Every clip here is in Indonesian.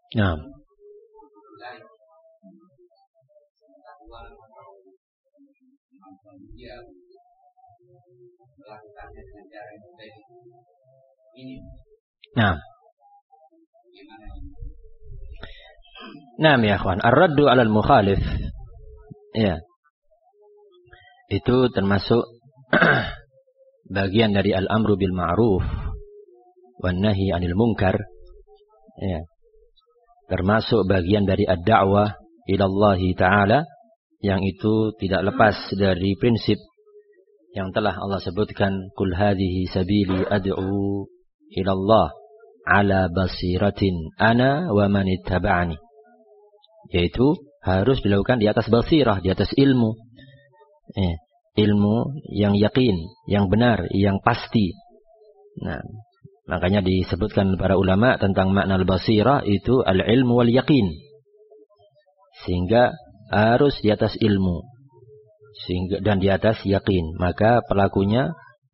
Nah. Nah. Nah, ya akhwan, ar-raddu 'alal mukhalif. Ya. Itu termasuk bagian dari al-amru bil ma'ruf wan nahi 'anil munkar. Ya. Termasuk bagian dari ad-da'wah ila Allah Ta'ala, yang itu tidak lepas dari prinsip yang telah Allah sebutkan, kul hadhihi sabili ad'u ila Allah ala basiratin ana wa man ittaba'ani. Yaitu harus dilakukan di atas basirah, di atas ilmu. Ilmu yang yakin, yang benar, yang pasti. Nah, makanya disebutkan para ulama tentang makna al-basirah itu al-ilmu wal yakin. Sehingga harus di atas ilmu, sehingga dan di atas yakin. Maka pelakunya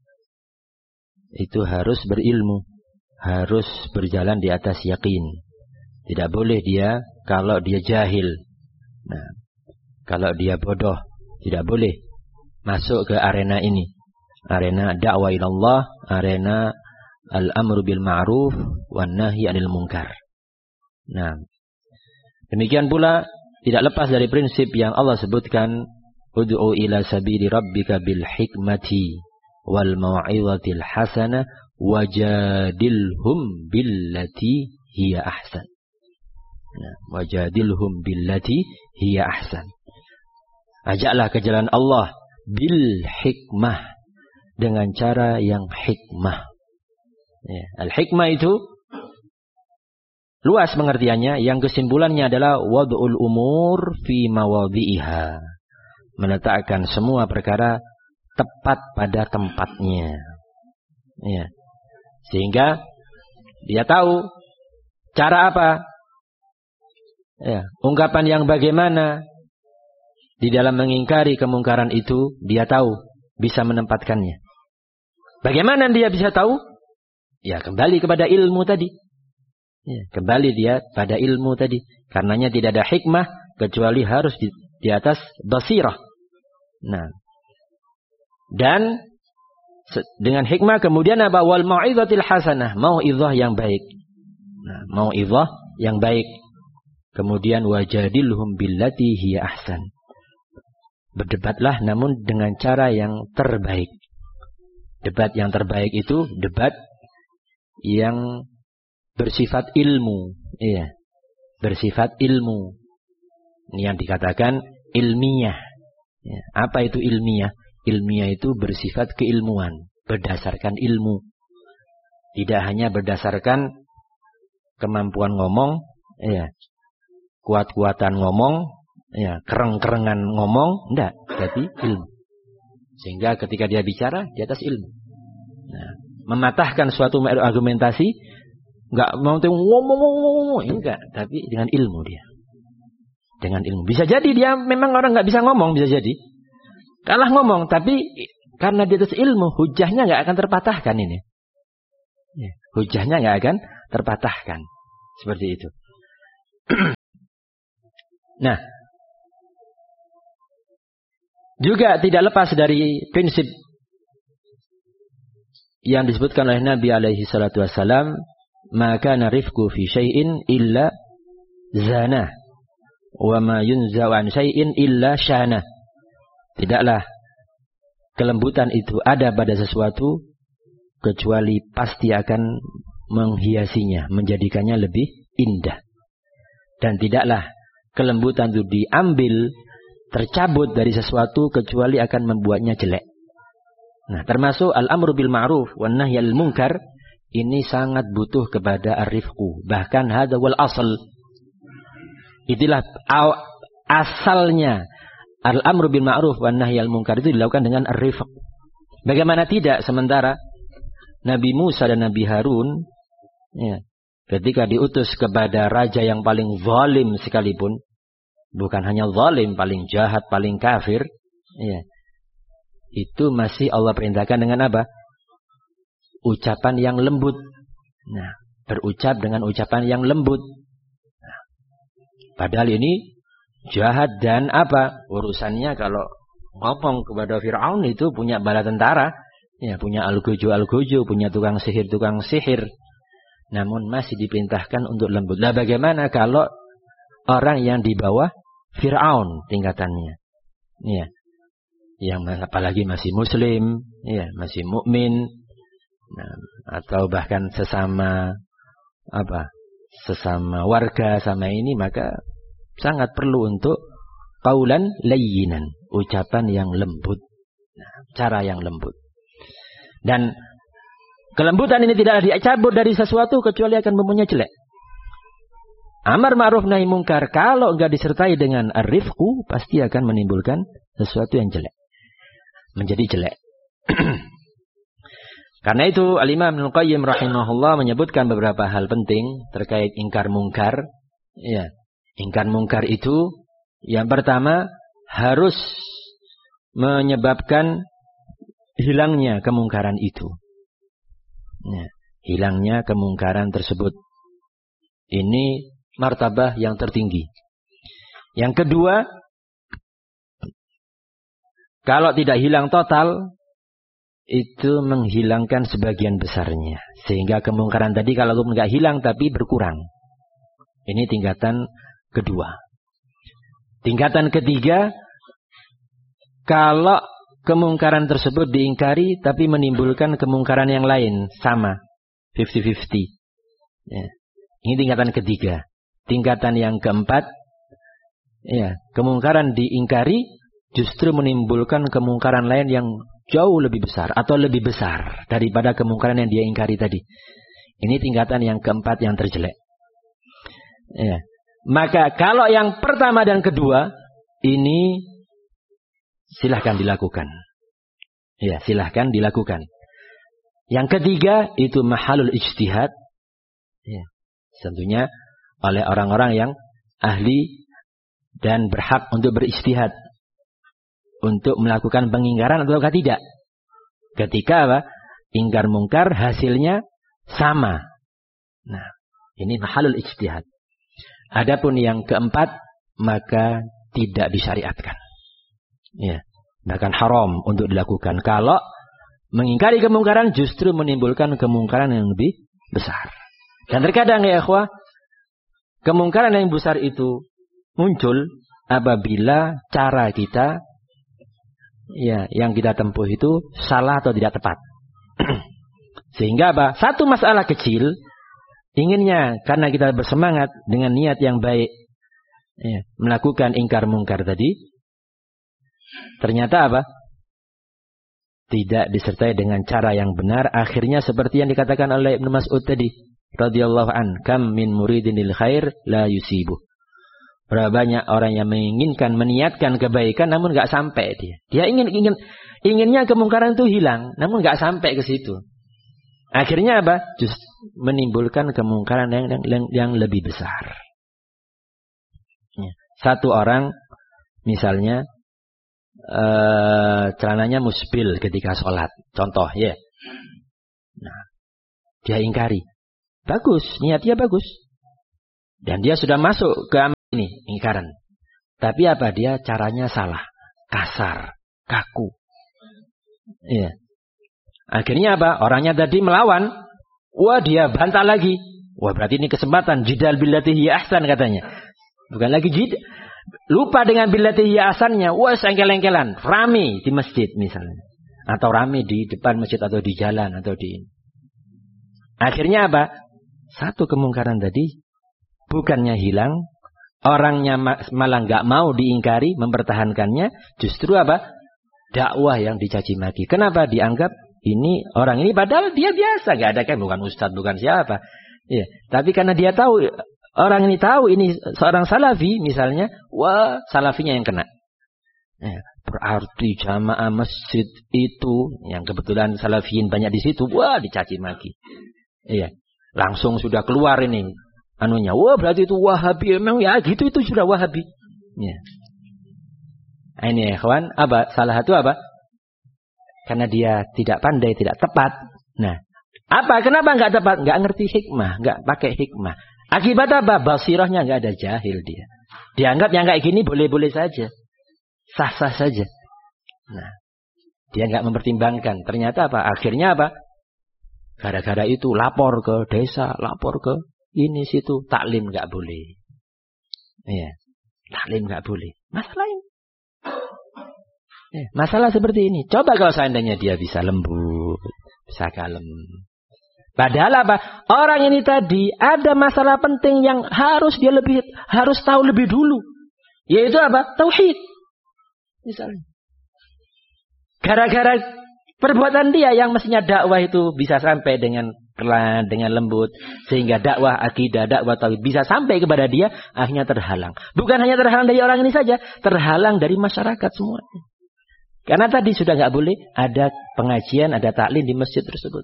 itu harus berilmu, harus berjalan di atas yakin. Tidak boleh dia kalau dia jahil. Nah, kalau dia bodoh, tidak boleh masuk ke arena ini. Arena dakwah ilallah, arena al-amru bil ma'ruf wan nahi 'anil munkar. Nah, demikian pula tidak lepas dari prinsip yang Allah sebutkan, ud'u ila sabili rabbika bil hikmati wal mau'izatil hasanah wajadilhum billati hiya ahsan. Nah, wajadilhum billati hiya ahsan. Ajaklah ke jalan Allah bil hikmah, dengan cara yang hikmah. Ya, al-hikmah itu luas pengertiannya, yang kesimpulannya adalah wad'ul umur fi mawadhi'iha, meletakkan semua perkara tepat pada tempatnya. Ya. Sehingga dia tahu cara apa, ya, ungkapan yang bagaimana di dalam mengingkari kemungkaran itu, dia tahu, bisa menempatkannya. Bagaimana dia bisa tahu? Ya, kembali kepada ilmu tadi. Ya, kembali dia pada ilmu tadi. Karenanya tidak ada hikmah kecuali harus di atas basirah. Nah, dan dengan hikmah kemudian apa? Wal mau'izatil hasanah, mau'izah yang baik. Nah, mau'izah yang baik. Kemudian wajadilhum billati hiya ahsan. Berdebatlah namun dengan cara yang terbaik. Debat yang terbaik itu debat yang bersifat ilmu. Iya, bersifat ilmu. Ini yang dikatakan ilmiah. Ya, apa itu ilmiah? Ilmiah itu bersifat keilmuan, berdasarkan ilmu. Tidak hanya berdasarkan kemampuan ngomong, ya, kuat-kuatan ngomong, ya, kereng-kerengan ngomong, enggak, tapi ilmu. Sehingga ketika dia bicara di atas ilmu. Nah, mematahkan suatu argumentasi, enggak mau ngomong, enggak, tapi dengan ilmu dia. Dengan ilmu. Bisa jadi dia memang orang enggak bisa ngomong, bisa jadi. Kalah ngomong, tapi karena di atas ilmu, hujahnya enggak akan terpatahkan ini. Ya, hujahnya enggak akan terpatahkan. Seperti itu. Nah, juga tidak lepas dari prinsip yang disebutkan oleh Nabi alaihi salatu wassalam, maka narifku fi syai'in illa zana wa ma yunza'u an syai'in illa syana. Tidaklah kelembutan itu ada pada sesuatu kecuali pasti akan menghiasinya, menjadikannya lebih indah. Dan tidaklah kelembutan itu diambil, tercabut dari sesuatu kecuali akan membuatnya jelek. Nah, termasuk al-amru bil ma'ruf wan nahy 'anil munkar, ini sangat butuh kepada ar-rifqu. Bahkan hadza wal asl. Itulah asalnya al-amru bil ma'ruf wan nahy 'anil munkar itu dilakukan dengan ar-rifq. Bagaimana tidak sementara Nabi Musa dan Nabi Harun, ya, ketika diutus kepada raja yang paling zalim sekalipun, bukan hanya zalim, paling jahat, paling kafir, ya, itu masih Allah perintahkan dengan apa? Ucapan yang lembut. Nah, berucap dengan ucapan yang lembut. Padahal ini jahat dan apa? Urusannya kalau ngomong kepada Fir'aun itu punya bala tentara. Ya, punya algojo, punya tukang sihir. Namun masih diperintahkan untuk lembut. Lah bagaimana kalau orang yang di bawah Fir'aun tingkatannya? Ya. Yang apalagi masih muslim, ya, masih mukmin, nah, atau bahkan sesama warga sama ini, maka sangat perlu untuk qaulan layyinan, ucapan yang lembut, nah, cara yang lembut. Dan kelembutan ini tidaklah dicabut dari sesuatu kecuali akan mempunyai jelek. Amar ma'ruf nahi mungkar kalau enggak disertai dengan ar-rifqu pasti akan menimbulkan sesuatu yang jelek. Menjadi jelek. Karena itu Al-Imam Ibnu Qayyim rahimahullah menyebutkan beberapa hal penting terkait ingkar mungkar. Ya, ingkar mungkar itu yang pertama harus menyebabkan hilangnya kemungkaran itu. Ya, hilangnya kemungkaran tersebut. Ini martabah yang tertinggi. Yang kedua, kalau tidak hilang total, itu menghilangkan sebagian besarnya. Sehingga kemungkaran tadi kalau tidak hilang tapi berkurang. Ini tingkatan kedua. Tingkatan ketiga, kalau kemungkaran tersebut diingkari tapi menimbulkan kemungkaran yang lain, sama, 50-50. Ya. Ini tingkatan ketiga. Tingkatan yang keempat, ya, kemungkaran diingkari justru menimbulkan kemungkaran lain yang jauh lebih besar atau lebih besar daripada kemungkaran yang dia ingkari tadi. Ini tingkatan yang keempat yang terjelek. Ya. Maka kalau yang pertama dan kedua ini silahkan dilakukan. Ya, silahkan dilakukan. Yang ketiga itu mahalul ijtihad. Ya, tentunya oleh orang-orang yang ahli dan berhak untuk berijtihad untuk melakukan pengingkaran atau tidak. Ketika apa? Ingkar mungkar hasilnya sama. Nah, ini mahalul ijtihad. Adapun yang keempat maka tidak disyariatkan. Ya, bahkan haram untuk dilakukan. Kalau mengingkari kemungkaran justru menimbulkan kemungkaran yang lebih besar. Dan terkadang ya ikhwah, kemungkaran yang besar itu muncul apabila cara kita, ya, yang kita tempuh itu salah atau tidak tepat. Sehingga apa? Satu masalah kecil, inginnya karena kita bersemangat dengan niat yang baik, ya, melakukan ingkar mungkar tadi, ternyata apa? Tidak disertai dengan cara yang benar. Akhirnya seperti yang dikatakan oleh Ibnu Mas'ud tadi, radhiyallahu an, kam min muridin lil khair la yusibu. Berapa banyak orang yang menginginkan, meniatkan kebaikan, namun nggak sampai dia. Dia inginnya kemungkaran itu hilang, namun nggak sampai ke situ. Akhirnya apa? Justru menimbulkan kemungkaran yang lebih besar. Satu orang, misalnya, celananya musbil ketika sholat, contoh, ya. Nah, dia ingkari. Bagus, niatnya bagus. Dan dia sudah masuk ke ini, ingkaran. Tapi apa? Dia caranya salah. Kasar. Kaku. Iya. Akhirnya apa? Orangnya tadi melawan. Wah, dia bantah lagi. Wah, berarti ini kesempatan. Jidal billati hiya ahsan katanya. Bukan lagi jid. Lupa dengan billati hiya ahsannya. Wah, sengkel-engkelan. Rame di masjid misalnya. Atau rame di depan masjid atau di jalan atau di. Akhirnya apa? Satu kemungkaran tadi bukannya hilang, orangnya malah nggak mau diingkari, mempertahankannya, justru apa? Dakwah yang dicaci maki. Kenapa? Dianggap ini orang ini padahal dia biasa, nggak ada kan, bukan ustadz, bukan siapa. Ya, tapi karena dia tahu, orang ini tahu ini seorang salafi misalnya, wah, salafinya yang kena. Ya, berarti jamaah masjid itu yang kebetulan salafiyin banyak di situ, wah, dicaci maki. Iya. Langsung sudah keluar ini anunya. Wah, berarti itu Wahabi. Emang ya gitu, itu sudah Wahabi. Ya. Ini ya kawan, apa? Salah satu apa? Karena dia tidak pandai, tidak tepat. Nah, apa? Kenapa enggak tepat? Enggak ngerti hikmah, enggak pakai hikmah. Akibat apa? Basirahnya enggak ada, jahil dia. Dianggap yang kayak gini boleh-boleh saja. Sah-sah saja. Nah, dia nggak mempertimbangkan. Ternyata apa? Akhirnya apa? Gara-gara itu lapor ke desa, lapor ke ini situ. Taklim nggak boleh. Iya, taklim nggak boleh. Masalah ini. Masalah seperti ini. Coba kalau seandainya dia bisa lembut, bisa kalem. Padahal apa? Orang ini tadi ada masalah penting yang harus tahu lebih dulu. Yaitu apa? Tauhid. Misalnya. Gara-gara perbuatan dia yang mestinya dakwah itu bisa sampai dengan pelan, dengan lembut. Sehingga dakwah akidah, dakwah tauhid bisa sampai kepada dia, akhirnya terhalang. Bukan hanya terhalang dari orang ini saja, terhalang dari masyarakat semuanya. Karena tadi sudah nggak boleh ada pengajian, ada taklim di masjid tersebut.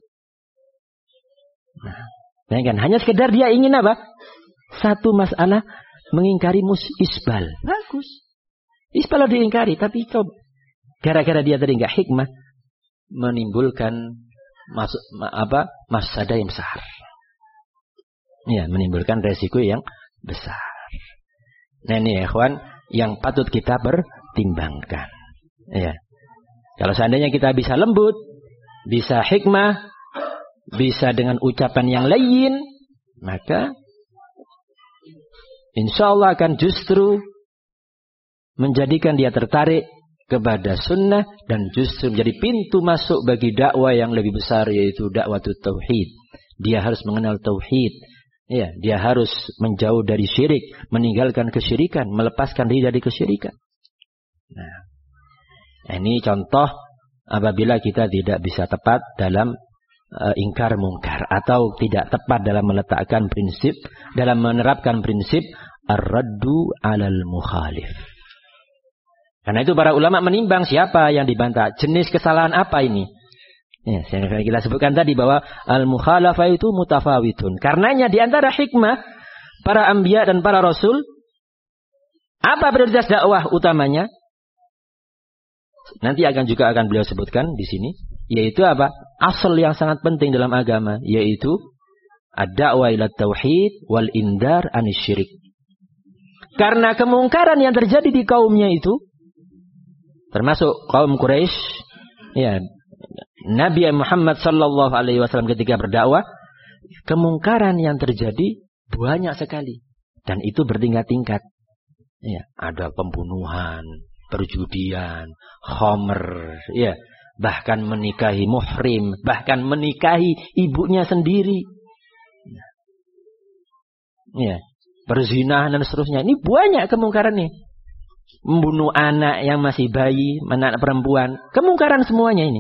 Nah, bayangkan, hanya sekedar dia ingin apa? Satu masalah mengingkari isbal. Bagus. Isbal diingkari, tapi coba. Gara-gara dia tadi nggak hikmah, menimbulkan mafsadah yang besar. Ya, menimbulkan resiko yang besar. Nah ini ya ikhwan, yang patut kita pertimbangkan. Ya. Kalau seandainya kita bisa lembut, bisa hikmah, bisa dengan ucapan yang layyin, maka insya Allah akan justru menjadikan dia tertarik kepada sunnah dan justru menjadi pintu masuk bagi dakwah yang lebih besar, yaitu dakwah tauhid. Dia harus mengenal tauhid. Ya, dia harus menjauh dari syirik, meninggalkan kesyirikan, melepaskan diri dari kesyirikan. Nah, ini contoh apabila kita tidak bisa tepat dalam ingkar mungkar atau tidak tepat dalam meletakkan prinsip, dalam menerapkan prinsip ar-raddu 'alal mukhalif. Karena itu para ulama menimbang siapa yang dibantah, jenis kesalahan apa ini. Ya, yang kita sebutkan tadi bahwa al-mukhalafah itu mutafawitun. Karenanya di antara hikmah para anbiya dan para rasul, apa prioritas dakwah utamanya? Nanti akan beliau sebutkan di sini, yaitu apa? Asal yang sangat penting dalam agama, yaitu ad-da'wah ila tauhid wal indar anis syirik. Karena kemungkaran yang terjadi di kaumnya itu, termasuk kaum Quraisy, ya, Nabi Muhammad sallallahu alaihi wasallam ketika berdakwah, kemungkaran yang terjadi banyak sekali dan itu bertingkat-tingkat. Ya, ada pembunuhan, perjudian, khamr, ya, bahkan menikahi muhrim, bahkan menikahi ibunya sendiri. Ya, perzinahan dan seterusnya. Ini banyak kemungkaran nih. Membunuh anak yang masih bayi, anak perempuan, kemungkaran semuanya ini.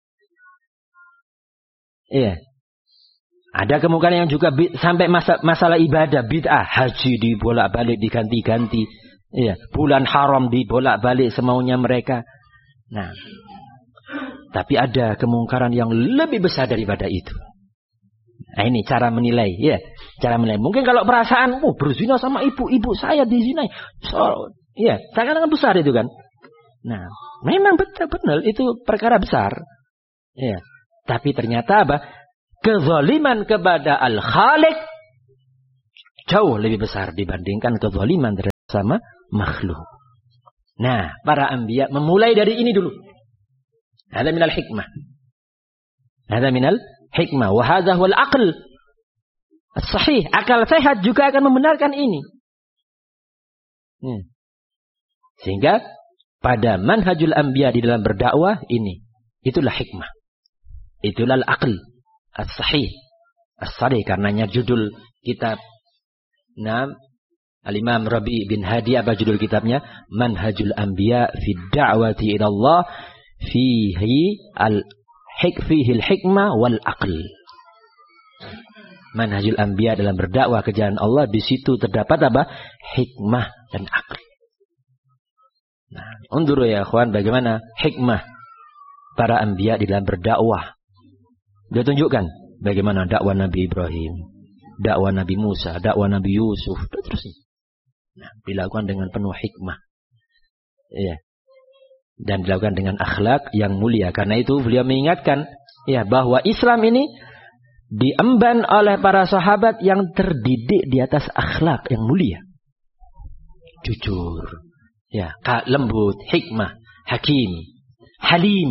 Iya. Ada kemungkaran yang juga sampai masalah ibadah, bid'ah, haji dibolak-balik, diganti-ganti. Iya, bulan haram dibolak-balik semaunya mereka. Nah, tapi ada kemungkaran yang lebih besar daripada itu. Nah, ini cara menilai, ya. Cara menilai. Mungkin kalau perasaan, berzina sama ibu saya dizinai. Iya, seakan-akan besar itu kan. Nah, memang benar itu perkara besar. Iya. Tapi ternyata apa? Kezaliman kepada Al-Khaliq jauh lebih besar dibandingkan kezaliman sama makhluk. Nah, para anbiya memulai dari ini dulu. Hadza minal hikmah. Hadza minal hikmah wa hadza huwal aql as-sahih. Akal sehat juga akan membenarkan ini. Sehingga pada manhajul anbiya di dalam berdakwah ini, itulah hikmah. Itulah al-aql as-sahih. As-sahih karenanya judul kitab Al-Imam Rabi' bin Hadi, apa judul kitabnya? Manhajul Anbiya fi da'wati ila Allah fihi al-hikmah wal aql. Manhajul Anbiya dalam berdakwah ke jalan Allah, di situ terdapat apa? Hikmah dan aql. Nah, undur ya akhwan, bagaimana hikmah para anbiya di dalam berdakwah. Dia tunjukkan bagaimana dakwah Nabi Ibrahim, dakwah Nabi Musa, dakwah Nabi Yusuf, dan terusnya. Nah, dilakukan dengan penuh hikmah. Ya. Dan dilakukan dengan akhlak yang mulia. Karena itu beliau mengingatkan ya bahwa Islam ini diemban oleh para sahabat yang terdidik di atas akhlak yang mulia. jujur, ya, lembut, hikmah, hakim, halim.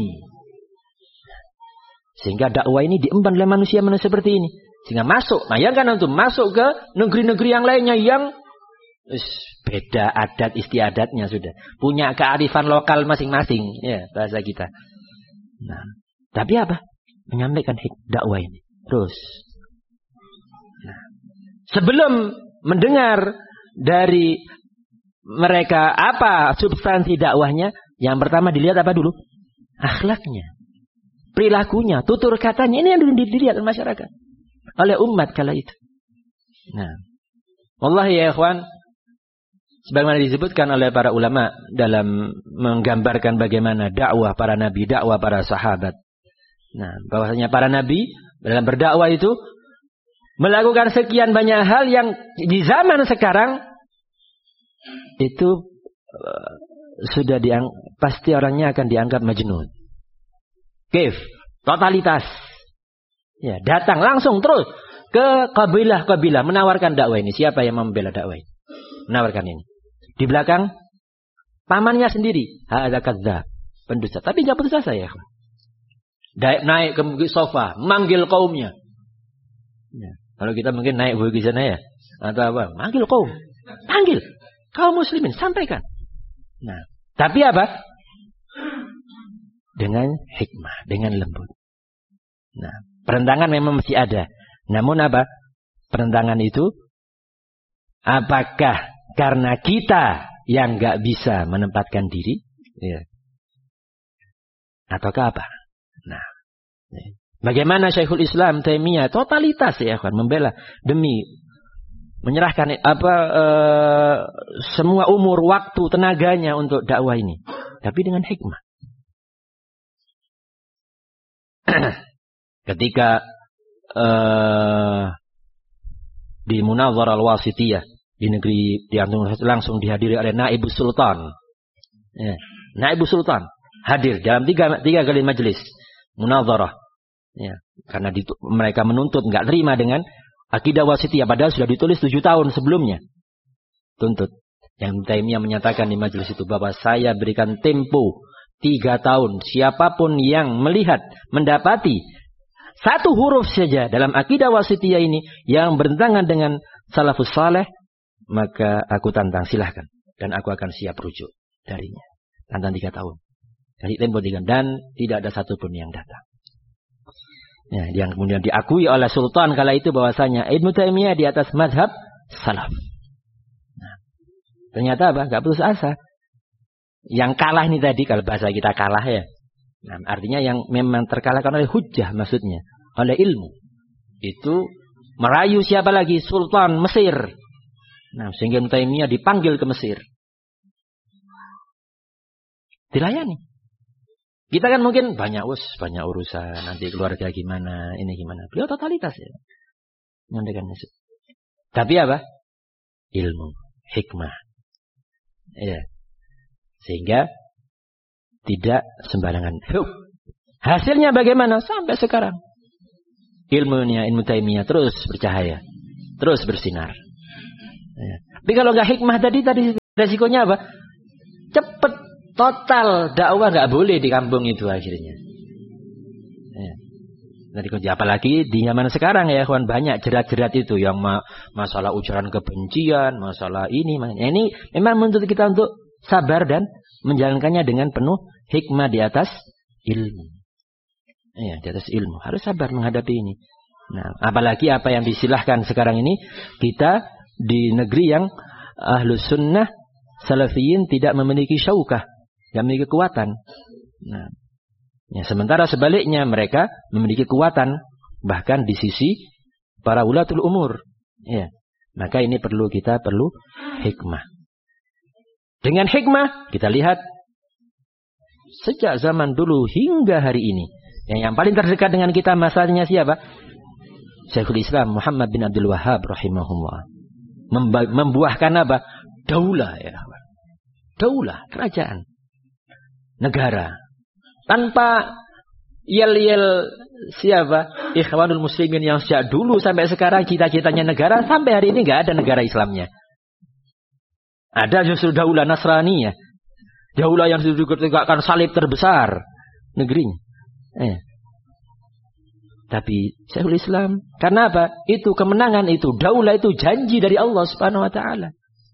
Sehingga dakwah ini diemban oleh manusia-manusia seperti ini. Sehingga masuk, bayangkan antum masuk ke negeri-negeri yang lainnya yang beda adat istiadatnya sudah. Punya kearifan lokal masing-masing, ya, bahasa kita. Nah, tapi apa? Menyampaikan dakwah ini. Terus. Nah, sebelum mendengar dari mereka apa substansi dakwahnya, yang pertama dilihat apa dulu? Akhlaknya, perilakunya, tutur katanya. Ini yang dilihat oleh masyarakat, oleh umat kala itu. Nah, wallahi ya ikhwan, sebagaimana disebutkan oleh para ulama dalam menggambarkan bagaimana dakwah para nabi, dakwah para sahabat. Nah, bahwasanya para nabi dalam berdakwah itu melakukan sekian banyak hal yang di zaman sekarang itu sudah pasti orangnya akan dianggap majnun. Kif, totalitas. Ya, datang langsung terus ke kabilah-kabilah menawarkan dakwah ini. Siapa yang membela dakwah ini? Menawarkan ini. Di belakang pamannya sendiri, hadza kadzdzab, pendusta. Tapi enggak putus asa ya. Naik ke sofa, manggil kaumnya. Ya. Kalau kita mungkin naik ke sana ya, atau apa? Manggil kaum. Panggil kaum muslimin, sampaikan. Nah, tapi apa? Dengan hikmah, dengan lembut. Nah, perentangan memang masih ada. Namun apa? Perentangan itu apakah karena kita yang enggak bisa menempatkan diri, ya, ataukah apa? Nah, bagaimana Syekhul Islam Taimiyah totalitas ya kan membela demi menyerahkan semua umur, waktu, tenaganya untuk dakwah ini, tapi dengan hikmah. Ketika di Munazarah Al-Wasitiyah di negeri langsung dihadiri oleh Naibus Sultan, ya, Naibus Sultan hadir dalam tiga kali majelis munazarah, ya, karena mereka menuntut, nggak terima dengan akidah wasitiyah, padahal sudah ditulis 7 tahun sebelumnya. Tuntut. Yang Taimiyah menyatakan di majelis itu bahwa saya berikan tempo 3 tahun. Siapapun yang melihat, mendapati satu huruf saja dalam akidah wasitiyah ini yang bertentangan dengan salafus saleh, maka aku tantang, silahkan. Dan aku akan siap rujuk darinya. Tantang 3 tahun. Kasih tempo 3 dan tidak ada satupun yang datang. Ya, yang kemudian diakui oleh Sultan kala itu bahwasanya Ibnu Taimiyah di atas mazhab salaf. Nah, ternyata apa? Gak putus asa. Yang kalah ini tadi, kalau bahasa kita kalah ya. Nah, artinya yang memang terkalahkan oleh hujjah, maksudnya oleh ilmu. Itu merayu siapa lagi? Sultan Mesir. Nah, sehingga Ibnu Taimiyah dipanggil ke Mesir. Dilayani. Kita kan mungkin banyak urusan, nanti keluarga gimana, ini gimana. Beliau totalitas ya. Menyampaikan itu. Tapi apa? Ilmu, hikmah. Ya. Sehingga tidak sembarangan. Hasilnya bagaimana? Sampai sekarang. Ilmunya Ibnu Taimiyah terus bercahaya, terus bersinar. Ya. Tapi kalau nggak hikmah tadi resikonya apa? Cepat. Total dakwah nggak boleh di kampung itu akhirnya. Ya. Apalagi di zaman sekarang ya, kawan, banyak jerat-jerat itu yang masalah ujaran kebencian, masalah ini. Ini memang menuntut kita untuk sabar dan menjalankannya dengan penuh hikmah di atas ilmu. Ya, di atas ilmu harus sabar menghadapi ini. Nah, apalagi apa yang disilahkan sekarang ini, kita di negeri yang ahlus sunnah salafiyin tidak memiliki syaukah. Yang memiliki kekuatan. Nah, ya, sementara sebaliknya mereka memiliki kekuatan bahkan di sisi para ulatul umur. Ya, maka ini kita perlu hikmah. Dengan hikmah kita lihat sejak zaman dulu hingga hari ini, yang paling terdekat dengan kita masalahnya siapa? Syekhul Islam Muhammad bin Abdul Wahhab rahimahullah. Membuahkan apa? Daulah ya. Daulah, kerajaan. Negara. Tanpa yel-yel siapa? Ikhwanul Muslimin yang sejak dulu sampai sekarang cita-citanya negara, sampai hari ini nggak ada negara Islamnya. Ada justru daulah Nasrani ya. Daulah yang ditegakkan salib terbesar negerinya. Tapi Syekhul Islam, karena apa? Itu kemenangan itu, daulah itu janji dari Allah Subhanahu wa taala.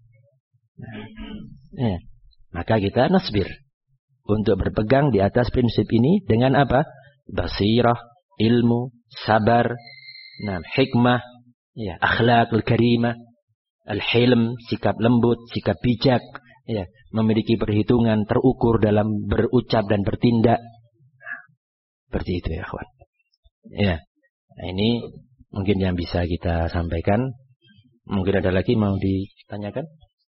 Maka kita nasbir untuk berpegang di atas prinsip ini dengan apa? Basirah, ilmu, sabar, hikmah, akhlakul karimah, al-hilm, sikap lembut, sikap bijak, memiliki perhitungan terukur dalam berucap dan bertindak. Seperti itu ya, kawan. Nah, ini mungkin yang bisa kita sampaikan. Mungkin ada lagi mau ditanyakan?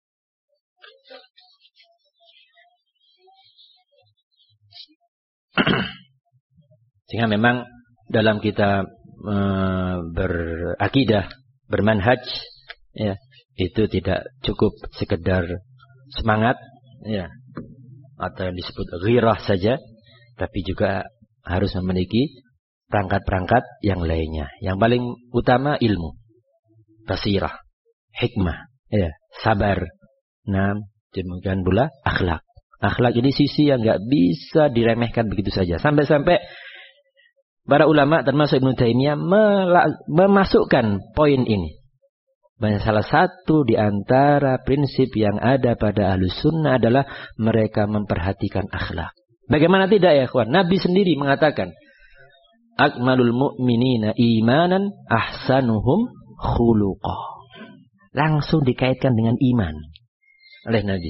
Sehingga memang dalam kita berakidah, bermanhaj, itu tidak cukup sekedar semangat, atau yang disebut ghirah saja, tapi juga harus memiliki perangkat-perangkat yang lainnya. Yang paling utama ilmu, basirah, hikmah, sabar. Demikian pula akhlak. Akhlak ini sisi yang nggak bisa diremehkan begitu saja. Sampai-sampai para ulama termasuk Ibnu Taimiyah memasukkan poin ini. Salah satu di antara prinsip yang ada pada Ahlus Sunnah adalah mereka memperhatikan akhlak. Bagaimana tidak ya kawan? Nabi sendiri mengatakan, akmalul mu'minina imanan ahsanuhum khuluqah. Langsung dikaitkan dengan iman oleh Nabi.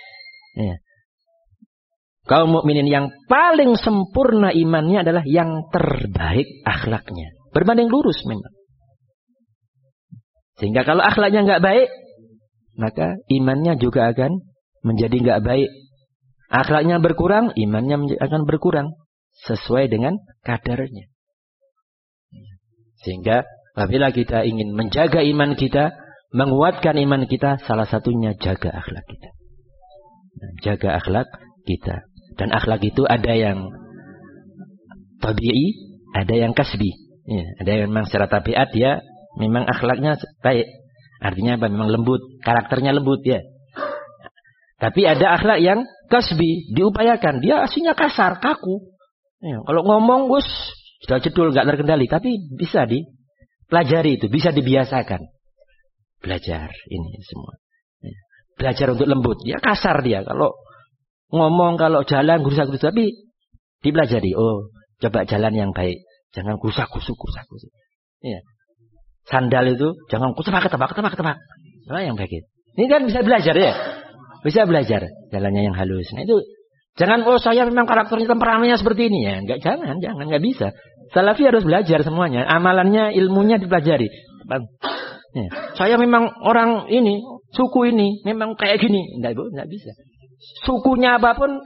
Kaum mukminin yang paling sempurna imannya adalah yang terbaik akhlaknya. Berbanding lurus memang. Sehingga kalau akhlaknya nggak baik, maka imannya juga akan menjadi nggak baik. Akhlaknya berkurang, imannya akan berkurang sesuai dengan kadarnya. Sehingga apabila kita ingin menjaga iman kita, menguatkan iman kita, salah satunya jaga akhlak kita. Jaga akhlak kita. Dan akhlak itu ada yang tabi'i, ada yang kasbi. Ada yang memang secara tabiat dia memang akhlaknya baik. Artinya apa? Memang lembut, karakternya lembut ya. Tapi ada akhlak yang kasbi, diupayakan. Dia aslinya kasar, kaku. Kalau ngomong sudah cedul, gak terkendali. Tapi bisa dipelajari itu, bisa dibiasakan. Belajar ini semua. Belajar untuk lembut. Dia kasar dia. Kalau ngomong, kalau jalan, gusak-gusuk. Tapi dipelajari. Oh, coba jalan yang baik. Jangan gusak-gusuk. Sandal itu jangan ketebak. Nah, yang baik. Ini kan bisa belajar ya. Bisa belajar jalannya yang halus. Nah itu jangan saya memang karakternya temperamennya seperti ini ya. Jangan enggak bisa. Salafi harus belajar semuanya. Amalannya, ilmunya dipelajari. Saya memang orang ini, suku ini memang kayak gini. Enggak bisa. Sukunya apapun,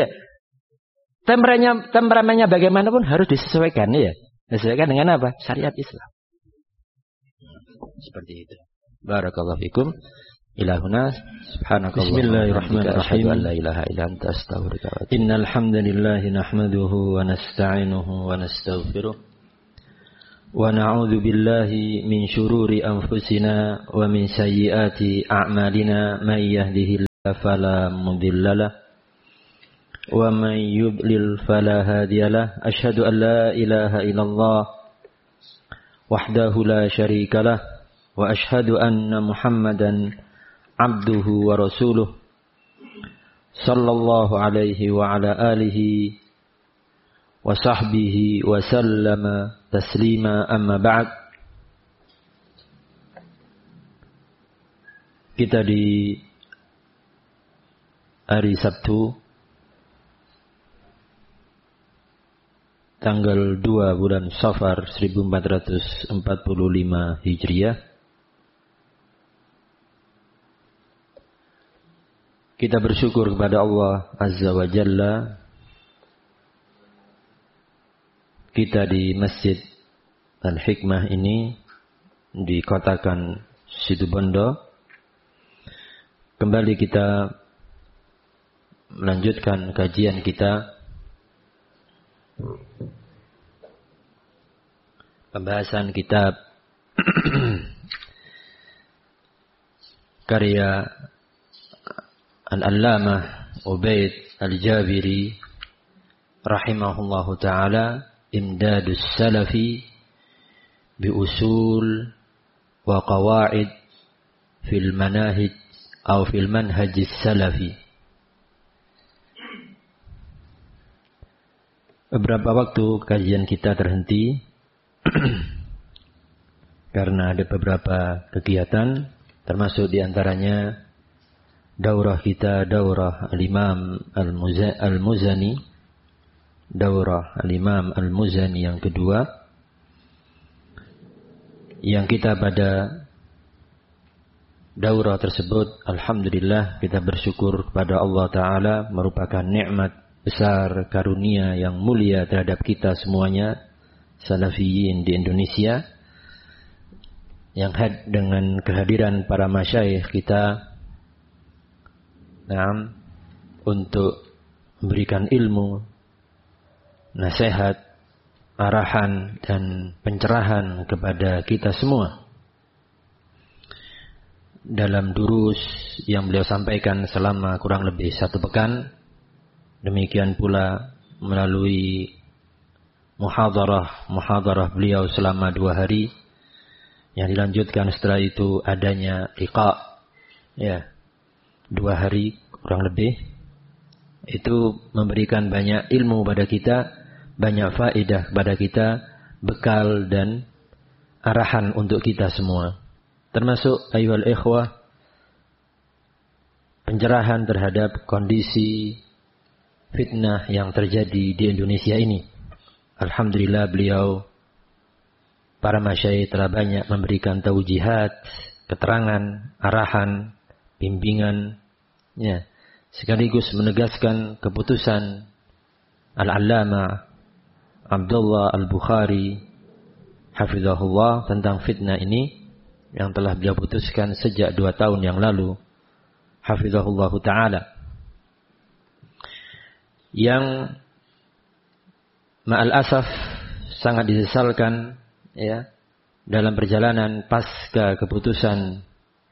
temperamennya bagaimanapun harus disesuaikan ya. Disesuaikan dengan apa? Syariat Islam. Seperti itu. Barakallahu fikum. Ilahuna Bismillahirrahmanirrahim. La ilaha illa anta astaghfiruka wa atubu ilaik. Innal hamdalillahi nahmaduhu wa nasta'inuhu wa nastaghfiruh. Wa na'udzu billahi min shururi anfusina wa min sayyiati a'malina may yahdihillahu fala mudhillalah wa may yudlil fala hadiyalah. Asyhadu an la ilaha illallah wahdahu la syarikalah wa asyhadu anna Muhammadan abduhu wa rasuluh sallallahu alaihi wa ala alihi wa sahbihi wa sallama taslima amma ba'd. Kita di hari Sabtu tanggal 2 bulan Safar 1445 Hijriah. Kita bersyukur kepada Allah Azza wa Jalla. Kita di Masjid Al-Hikmah ini dikotakan Situbondo. Kembali kita melanjutkan kajian kita. Pembahasan kitab karya Al-Allamah Ubaid Al-Jabiri rahimahullahu ta'ala, Imdadus Salafi bi usul wa qawaid fil manahij atau fil manhajis salafi. Beberapa waktu kajian kita terhenti karena ada beberapa kegiatan, termasuk diantaranya daurah kita, daurah Al-Imam Al-Muzani, daurah Al-Imam Al-Muzani yang kedua, yang kita pada daurah tersebut, alhamdulillah kita bersyukur kepada Allah Ta'ala, merupakan nikmat besar, karunia yang mulia terhadap kita semuanya, salafiyin di Indonesia, yang dengan kehadiran para masyayikh kita untuk memberikan ilmu, nasihat, arahan dan pencerahan kepada kita semua dalam durus yang beliau sampaikan selama kurang lebih 1 pekan. Demikian pula melalui muhadarah beliau selama 2 hari, yang dilanjutkan setelah itu adanya liqa, 2 hari kurang lebih. Itu memberikan banyak ilmu pada kita, banyak faedah kepada kita, bekal dan arahan untuk kita semua. Termasuk ayyuhal ikhwah, pencerahan terhadap kondisi fitnah yang terjadi di Indonesia ini. Alhamdulillah beliau, para masyayikh telah banyak memberikan taujihat, keterangan, arahan, bimbingan, sekaligus menegaskan keputusan Al-Allamah Abdullah Al-Bukhari hafizahullah tentang fitnah ini, yang telah beliau putuskan sejak 2 tahun yang lalu, hafizahullah ta'ala, yang ma'al asaf sangat disesalkan dalam perjalanan pasca keputusan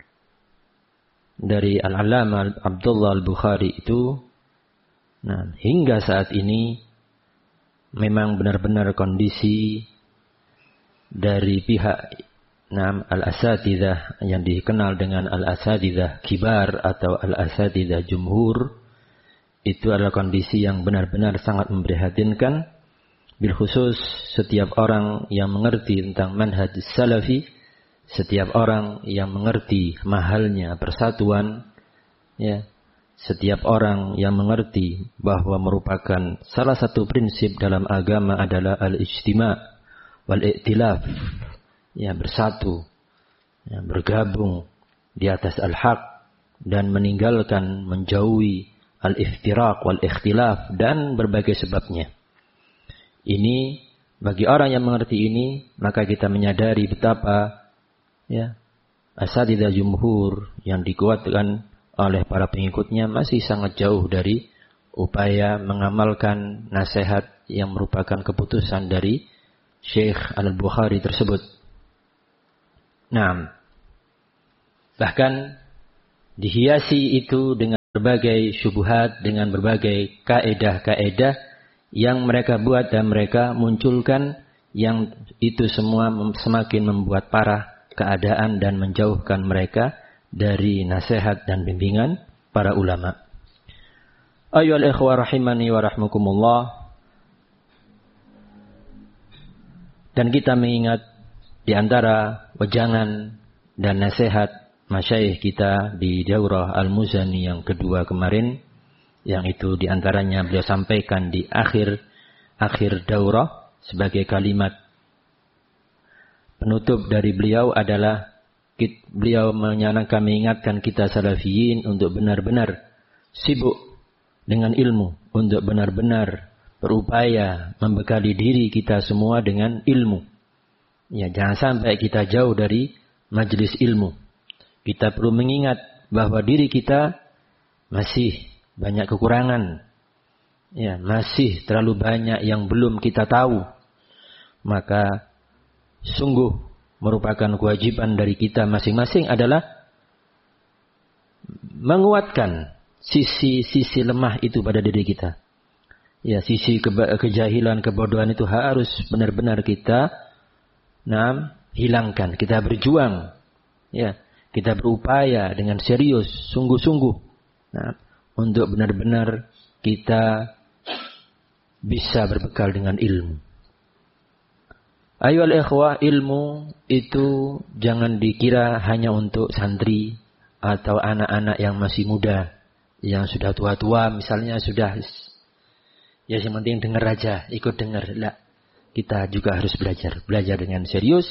dari Al-Allamah Abdullah Al-Bukhari itu. Hingga saat ini memang benar-benar kondisi dari pihak al-asatidzah yang dikenal dengan al-asatidzah kibar atau al-asatidzah jumhur, itu adalah kondisi yang benar-benar sangat memprihatinkan. Bil khusus setiap orang yang mengerti tentang manhaj salafi, setiap orang yang mengerti mahalnya persatuan, setiap orang yang mengerti bahwa merupakan salah satu prinsip dalam agama adalah al-ijtima' wal-i'tilaf, bersatu, bergabung di atas al-haq dan meninggalkan, menjauhi al-iftiraq wal-ikhtilaf dan berbagai sebabnya. Ini bagi orang yang mengerti ini, maka kita menyadari betapa asatidzah jumhur yang dikuatkan oleh para pengikutnya masih sangat jauh dari upaya mengamalkan nasihat yang merupakan keputusan dari Syekh Al-Bukhari tersebut. Bahkan dihiasi itu dengan berbagai syubhat, dengan berbagai kaedah-kaedah yang mereka buat dan mereka munculkan, yang itu semua semakin membuat parah keadaan dan menjauhkan mereka dari nasihat dan bimbingan para ulama. Ayyuhal ikhwah rahimani wa rahmukumullah. Dan kita mengingat di antara wejangan dan nasihat masyayikh kita di daurah Al-Muzani yang kedua kemarin, yang itu di antaranya beliau sampaikan di akhir daurah sebagai kalimat penutup dari beliau adalah beliau mengingatkan kita salafiyin untuk benar-benar sibuk dengan ilmu, untuk benar-benar berupaya membekali diri kita semua dengan ilmu. Jangan sampai kita jauh dari majelis ilmu. Kita perlu mengingat bahwa diri kita masih banyak kekurangan. Masih terlalu banyak yang belum kita tahu. Maka sungguh merupakan kewajiban dari kita masing-masing adalah menguatkan sisi lemah itu pada diri kita. Ya, sisi kejahilan, kebodohan itu harus benar-benar kita hilangkan. Kita berjuang. Ya, kita berupaya dengan serius, sungguh-sungguh. Untuk benar-benar kita bisa berbekal dengan ilmu. Ayolah ikhwah, ilmu itu jangan dikira hanya untuk santri atau anak-anak yang masih muda, yang sudah tua-tua misalnya sudah, ya yang penting dengar aja, ikut dengar. Lah, kita juga harus belajar dengan serius.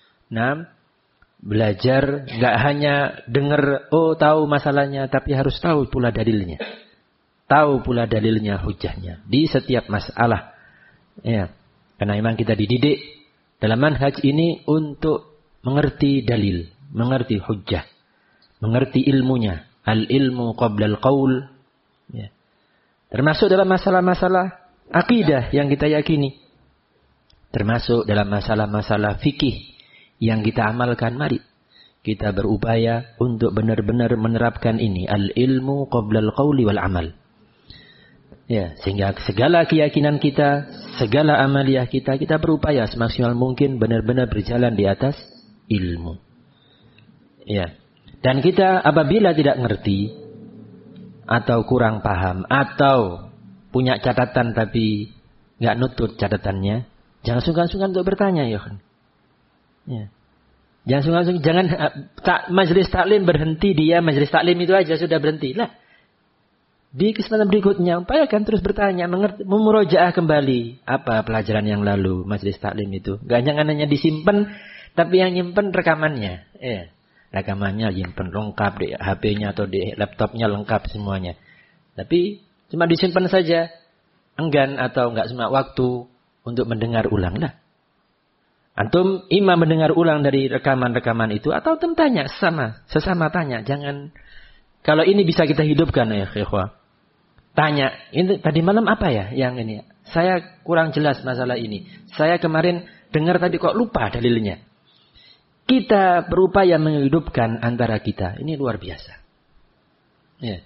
Belajar nggak hanya dengar, oh tahu masalahnya, tapi harus tahu pula dalilnya. Tahu pula dalilnya, hujahnya di setiap masalah. Ya, karena memang kita dididik dalam manhaj ini untuk mengerti dalil, mengerti hujjah, mengerti ilmunya. Al-ilmu qabla al-qaul. Ya. Termasuk dalam masalah-masalah akidah yang kita yakini. Termasuk dalam masalah-masalah fikih yang kita amalkan. Mari kita berupaya untuk benar-benar menerapkan ini. Al-ilmu qabla al-qauli wal amal. Ya, sehingga segala keyakinan kita, segala amaliyah kita berupaya semaksimal mungkin benar-benar berjalan di atas ilmu. Ya. Dan kita apabila tidak ngerti atau kurang paham atau punya catatan tapi nggak nutut catatannya, jangan sungkan-sungkan untuk bertanya, ya kan? Ya. Jangan sungkan-sungkan, jangan majelis taklim berhenti dia majelis taklim itu aja sudah berhenti lah. Di kesempatan berikutnya upayakan terus bertanya, memurojaah kembali apa pelajaran yang lalu majelis taklim itu. Gak jangan hanya disimpan, tapi yang nyimpen rekamannya. Rekamannya nyimpen lengkap di HP-nya atau di laptopnya lengkap semuanya. Tapi cuma disimpan saja, enggan atau enggak semua waktu untuk mendengar ulang lah. Antum imam mendengar ulang dari rekaman-rekaman itu atau tanya sesama tanya. Jangan, kalau ini bisa kita hidupkan ya ikhwah. Tanya, ini tadi malam apa ya yang ini? Saya kurang jelas masalah ini. Saya kemarin dengar tadi kok lupa dalilnya. Kita berupaya menghidupkan antara kita. Ini luar biasa. Ya.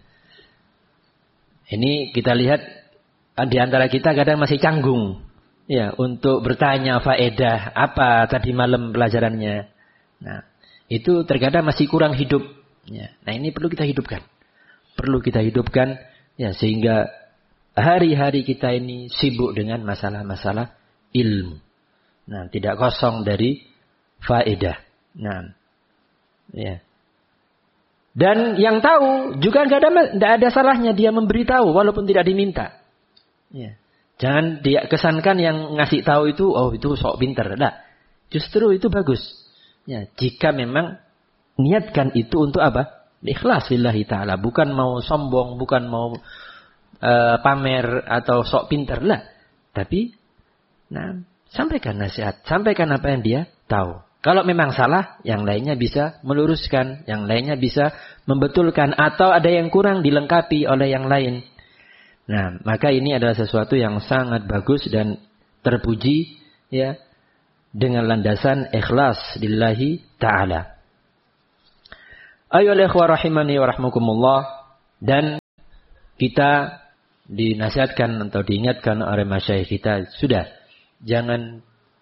Ini kita lihat di antara kita kadang masih canggung. Ya, untuk bertanya faedah apa tadi malam pelajarannya. Nah, itu terkadang masih kurang hidup. Ya. Nah, ini perlu kita hidupkan. Perlu kita hidupkan, ya, sehingga hari-hari kita ini sibuk dengan masalah-masalah ilmu. Nah, tidak kosong dari faedah. Nah, ya. Dan yang tahu juga tidak ada salahnya dia memberitahu walaupun tidak diminta. Ya. Jangan dia kesankan yang ngasih tahu itu, oh itu sok pinter. Nah, justru itu bagus. Ya, jika memang niatkan itu untuk apa? Ikhlas lillahi ta'ala. Bukan mau sombong, bukan mau pamer atau sok pinter lah. Tapi, sampaikan nasihat. Sampaikan apa yang dia tahu. Kalau memang salah, yang lainnya bisa meluruskan. Yang lainnya bisa membetulkan. Atau ada yang kurang dilengkapi oleh yang lain. Nah, maka ini adalah sesuatu yang sangat bagus dan terpuji, ya, dengan landasan ikhlas lillahi ta'ala. Ayolah ikhwah rahimani wa rahmukumullah. Dan kita dinasihatkan atau diingatkan oleh masyayikh kita, sudah, jangan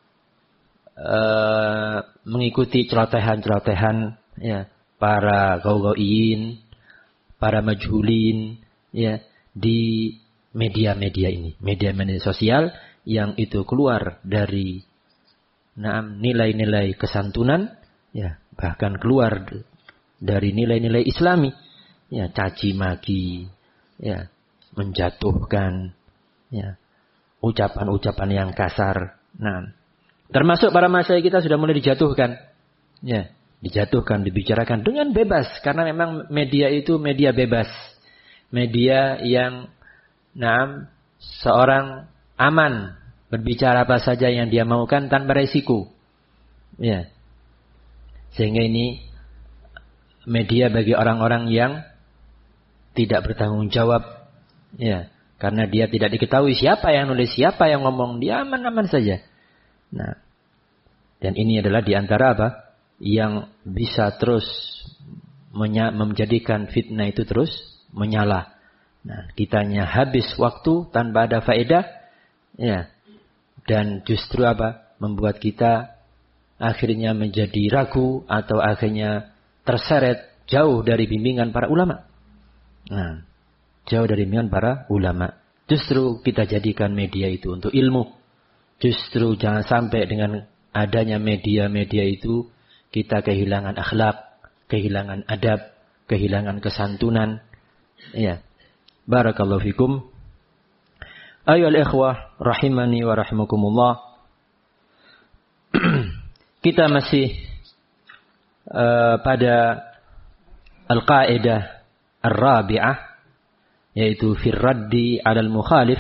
mengikuti celotehan-celotehan, ya, para gaugauin, para majhulin, ya, di media-media ini, media-media sosial yang itu keluar dari nilai-nilai kesantunan, ya, bahkan keluar dari nilai-nilai Islami, ya, caci maki, ya, menjatuhkan, ya, ucapan-ucapan yang kasar. Nah, termasuk para masyayikh kita sudah mulai dijatuhkan, ya, dijatuhkan, dibicarakan dengan bebas karena memang media itu media bebas. Media yang seorang aman berbicara apa saja yang dia maukan tanpa resiko. Ya. Sehingga ini media bagi orang-orang yang tidak bertanggung jawab. Ya, karena dia tidak diketahui siapa yang nulis, siapa yang ngomong, dia aman-aman saja. Nah, dan ini adalah di antara apa? Yang bisa terus menjadikan fitnah itu terus menyala. Nah, kitanya habis waktu tanpa ada faedah, ya. Dan justru apa? Membuat kita akhirnya menjadi ragu atau akhirnya terseret jauh dari bimbingan para ulama. Nah, jauh dari bimbingan para ulama. Justru kita jadikan media itu untuk ilmu. Justru jangan sampai dengan adanya media-media itu kita kehilangan akhlak, kehilangan adab, kehilangan kesantunan. Ya. Barakallahu fikum. Ayyuhal ikhwah rahimani wa rahimakumullah. Kita masih pada al-qaidah ar-rabi'ah, yaitu fir raddi 'alal mukhalif.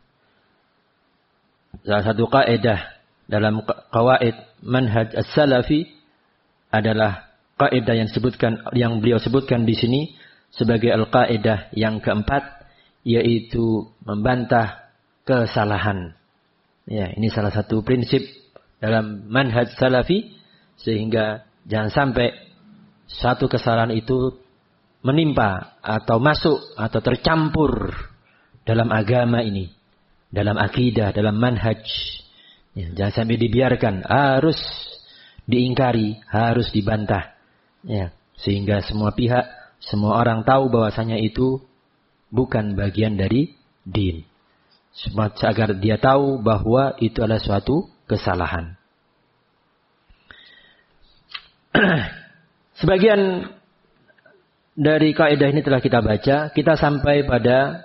Salah satu kaidah dalam qawaid manhaj as-salafi adalah kaidah yang beliau sebutkan di sini sebagai al-qaidah yang keempat, yaitu membantah kesalahan. Ya, ini salah satu prinsip dalam manhaj salafi, sehingga jangan sampai satu kesalahan itu menimpa atau masuk atau tercampur dalam agama ini, dalam akidah, dalam manhaj. Ya, jangan sampai dibiarkan, harus diingkari, harus dibantah. Ya, sehingga semua pihak, semua orang tahu bahwasanya itu bukan bagian dari din. Agar dia tahu bahwa itu adalah suatu kesalahan. Sebagian dari kaidah ini telah kita baca. Kita sampai pada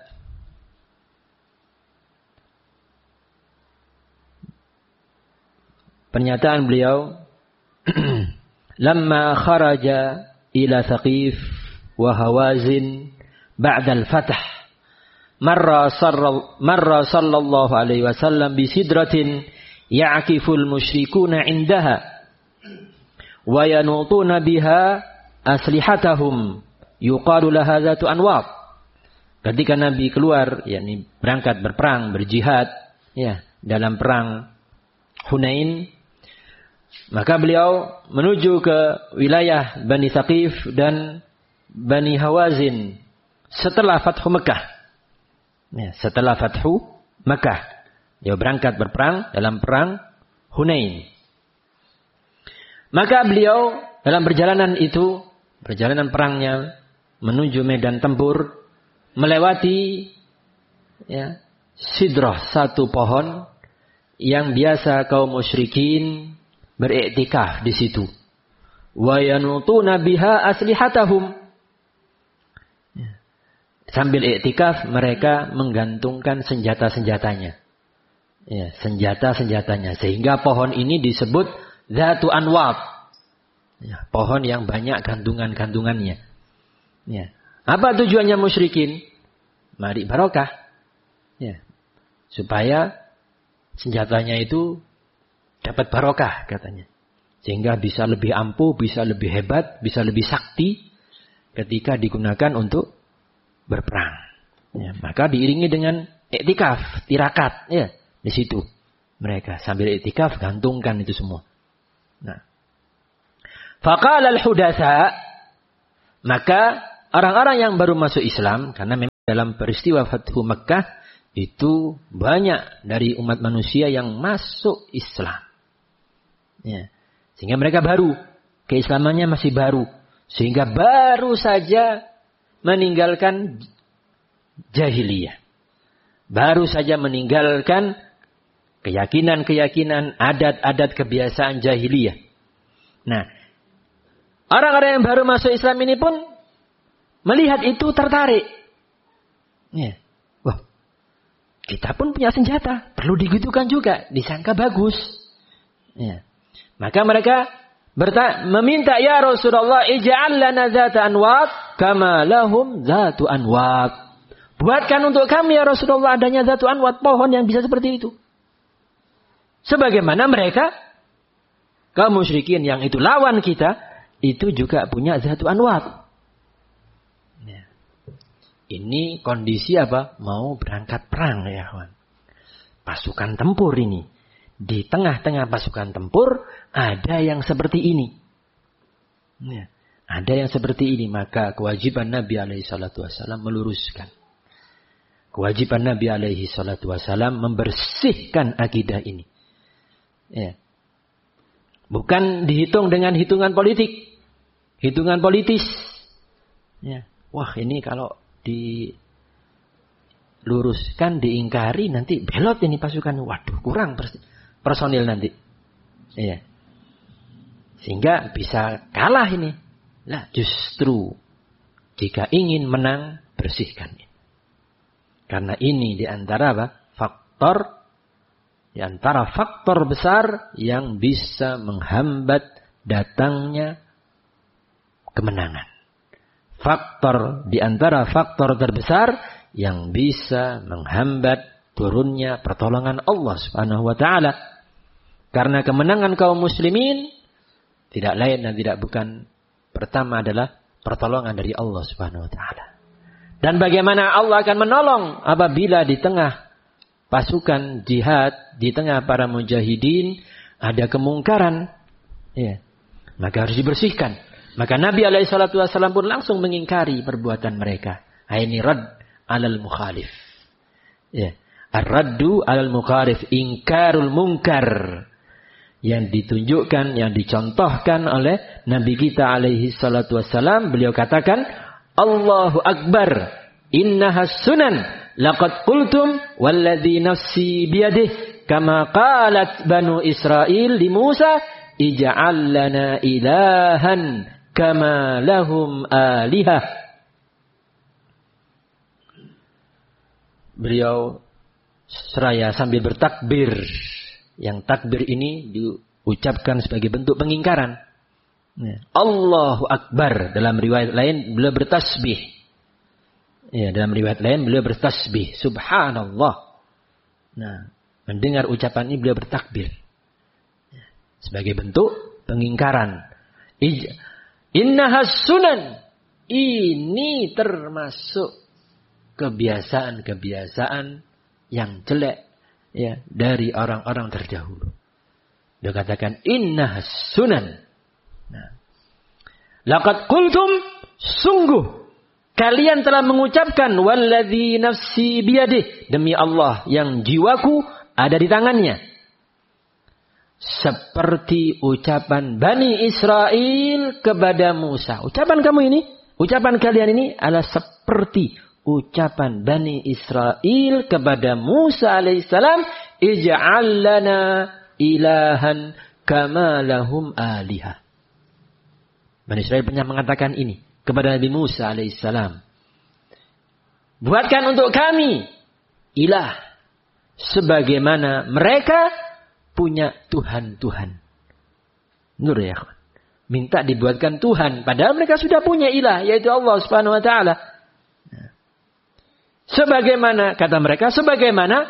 pernyataan beliau, lamma kharaja ila Thaqif wa Hawazin ba'da al-fath marra sallallahu alaihi wasallam bi sidratin ya'kiful musyrikuna 'indaha wa yanutuna biha aslihatahum yuqalu laha zatu anwat. Ketika Nabi keluar, yakni berangkat berperang, berjihad, ya, dalam perang Hunain, maka beliau menuju ke wilayah Bani Thaqif dan Bani Hawazin setelah Fathu Mekah. Ya, setelah Fathu Mekah, dia berangkat berperang dalam perang Hunain. Maka beliau dalam perjalanan itu, perjalanan perangnya menuju medan tempur, melewati ya, sidrah, satu pohon yang biasa kaum musyrikin beriktikaf di situ. Wa yanutuna biha aslihatahum. Sambil iktikaf mereka menggantungkan senjata-senjatanya. Ya, senjata-senjatanya. Sehingga pohon ini disebut Zatu Anwat. Ya, pohon yang banyak gantungan-gantungannya. Ya. Apa tujuannya musyrikin? Mari barokah. Ya. Supaya senjatanya itu dapat barokah katanya. Sehingga bisa lebih ampuh, bisa lebih hebat, bisa lebih sakti ketika digunakan untuk berperang. Ya, maka diiringi dengan iktikaf, tirakat, ya, di situ mereka sambil iktikaf gantungkan itu semua. Nah, faqala al-hudatsa, maka orang-orang yang baru masuk Islam, karena memang dalam peristiwa Fathu Mekah itu banyak dari umat manusia yang masuk Islam. Ya, sehingga mereka baru, keislamannya masih baru, sehingga baru saja meninggalkan jahiliyah. Baru saja meninggalkan keyakinan-keyakinan, adat-adat, kebiasaan jahiliyah. Nah, orang-orang yang baru masuk Islam ini pun melihat itu tertarik. Ya. Wah, kita pun punya senjata, perlu digitukan juga, disangka bagus. Ya. Maka mereka meminta, ya Rasulullah, ij'al lana zata anwat kama lahum zatu anwat. Buatkan untuk kami ya Rasulullah adanya zatu anwat, pohon yang bisa seperti itu. Sebagaimana mereka kaum musyrikin yang itu lawan kita, itu juga punya zatu anwat. Ya. Ini kondisi apa? Mau berangkat perang ya kawan. Pasukan tempur ini. Di tengah-tengah pasukan tempur ada yang seperti ini. Ya, ada yang seperti ini, maka kewajiban Nabi alaihissalatu wassalam meluruskan. Kewajiban Nabi alaihi salatu wasalam membersihkan akidah ini. Ya. Bukan dihitung dengan hitungan politik. Hitungan politis. Ya. Wah, ini kalau diluruskan, diingkari, nanti belot ini pasukan. Waduh, kurang personil nanti. Ya. Sehingga bisa kalah ini. Lah, justru jika ingin menang, bersihkan. Karena ini di antara faktor besar yang bisa menghambat datangnya kemenangan. Di antara faktor terbesar yang bisa menghambat turunnya pertolongan Allah Subhanahu wa taala. Karena kemenangan kaum muslimin tidak lain dan tidak bukan, pertama adalah pertolongan dari Allah Subhanahu wa taala. Dan bagaimana Allah akan menolong apabila di tengah pasukan jihad, di tengah para mujahidin ada kemungkaran, ya, maka harus dibersihkan. Maka Nabi SAW pun langsung mengingkari perbuatan mereka. Ini rad alal mukhalif. Ya, ar-raddu alal mukhalif, ingkarul munkar. Yang ditunjukkan, yang dicontohkan oleh Nabi kita SAW, beliau katakan, Allahu Akbar, innahas sunan, laqad qultum walladhi nafsi biyadih, kama qalat banu Israel li Musa, ij'al lana ilahan kama lahum alihah. Beliau seraya sambil bertakbir. Yang takbir ini diucapkan sebagai bentuk pengingkaran. Allahu Akbar. Dalam riwayat lain beliau bertasbih. Ya, dalam riwayat lain beliau bertasbih. Subhanallah. Nah, mendengar ucapan ini beliau bertakbir. Sebagai bentuk pengingkaran. Innahas sunan. Ini termasuk kebiasaan-kebiasaan yang jelek, ya, dari orang-orang terdahulu. Dia katakan innahas sunan. Nah, laqad qultum, sungguh kalian telah mengucapkan walladzi nafsi biyadih, demi Allah yang jiwaku ada di tangannya. Seperti ucapan Bani Israel kepada Musa. Ucapan kamu ini, ucapan kalian ini adalah seperti ucapan Bani Israel kepada Musa alaihissalam, ij'al lana ilahan kama lahum alihah. Bani Israel pernah mengatakan ini kepada Nabi Musa alaihissalam. Buatkan untuk kami ilah sebagaimana mereka punya Tuhan-Tuhan. Nur ya. Minta dibuatkan Tuhan, padahal mereka sudah punya ilah, yaitu Allah Subhanahu wa taala. Sebagaimana kata mereka, sebagaimana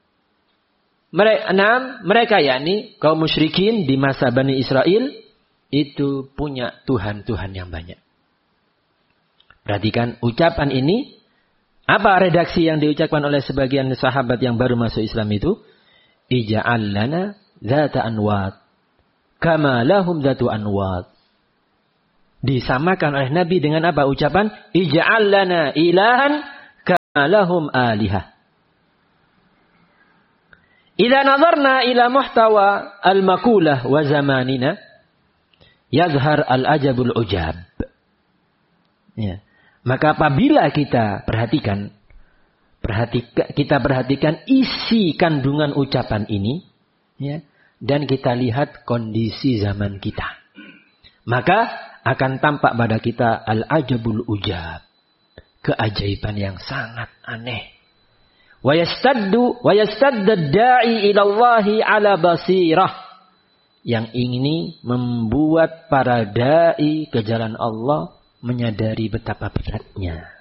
mereka yakni kaum musyrikin di masa Bani Israel itu punya Tuhan-Tuhan yang banyak. Perhatikan ucapan ini. Apa redaksi yang diucapkan oleh sebagian sahabat yang baru masuk Islam itu? Ija'al lana dzata anwat kama lahum dzatu anwat. Disamakan oleh Nabi dengan apa ucapan? Ija'al lana ilahan kama lahum alihah. Idza nazarna ila muhtawa al-maqulah wa zamanina yazhar al-ajabul ujab. Ya. Maka apabila kita perhatikan isi kandungan ucapan ini, ya, dan kita lihat kondisi zaman kita, maka akan tampak pada kita al-ajabul ujab, keajaiban yang sangat aneh. Wa yastaddu ad-da'i ila Allahi ala basirah. Yang ini membuat para dai ke jalan Allah menyadari betapa beratnya.